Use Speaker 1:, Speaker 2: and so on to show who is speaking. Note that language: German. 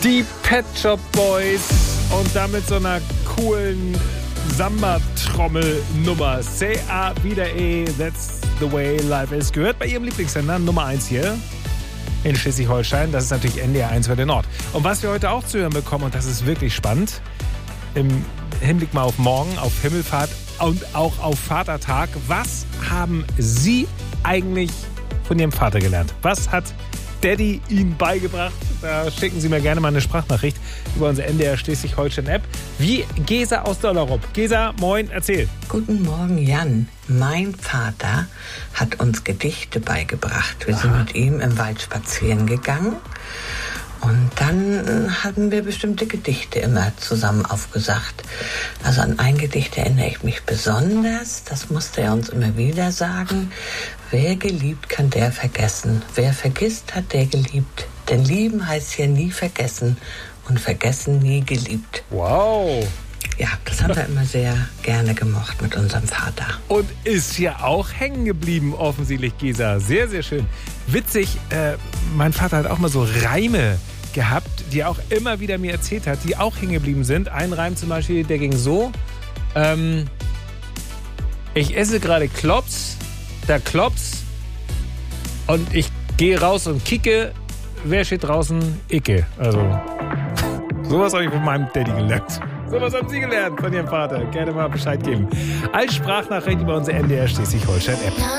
Speaker 1: Die Pet Shop Boys und damit so einer coolen Samba-Trommel-Nummer. C-A-W-E, that's the way life is. Gehört bei ihrem Lieblingssender Nummer 1 hier in Schleswig-Holstein. Das ist natürlich NDR 1 für den Nord. Und was wir heute auch zu hören bekommen, und das ist wirklich spannend, im Hinblick mal auf morgen, auf Himmelfahrt und auch auf Vatertag. Was haben Sie eigentlich von Ihrem Vater gelernt? Was hat Daddy Ihnen beigebracht? Da schicken Sie mir gerne mal eine Sprachnachricht über unsere NDR Schleswig-Holstein-App. Wie Gesa aus Dollerup. Gesa, moin, erzähl.
Speaker 2: Guten Morgen, Jan. Mein Vater hat uns Gedichte beigebracht. Wir sind mit ihm im Wald spazieren gegangen. Und dann hatten wir bestimmte Gedichte immer zusammen aufgesagt. Also an ein Gedicht erinnere ich mich besonders. Das musste er uns immer wieder sagen. Wer geliebt, kann der vergessen. Wer vergisst, hat der geliebt. Denn lieben heißt hier nie vergessen und vergessen nie geliebt.
Speaker 1: Wow.
Speaker 2: Ja, das haben wir immer sehr gerne gemocht mit unserem Vater.
Speaker 1: Und ist ja auch hängen geblieben, offensichtlich, Gesa. Sehr, sehr schön. Witzig, mein Vater hat auch mal so Reime gehabt, die er auch immer wieder mir erzählt hat, die auch hängen geblieben sind. Ein Reim zum Beispiel, der ging so. Ich esse gerade Klops, da Klops und ich gehe raus und kicke. Wer steht draußen? Icke. Also, sowas habe ich von meinem Daddy gelernt. Sowas haben Sie gelernt von Ihrem Vater. Gerne mal Bescheid geben. Als Sprachnachricht über unsere NDR Schleswig-Holstein-App.